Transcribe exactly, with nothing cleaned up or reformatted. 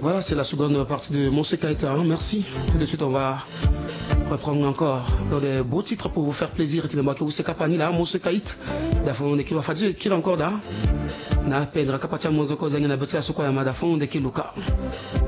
voilà, c'est la seconde partie de Monsé Kaita. Hein. Merci. Tout de suite, on va reprendre encore dans des beaux titres pour vous faire plaisir. Et que vous capani là, Monsé Kaita. D'afon de qui va faire qui encore là. Na peine, rakapatia mozoko zanya na betia soko ya madafon de qui luka.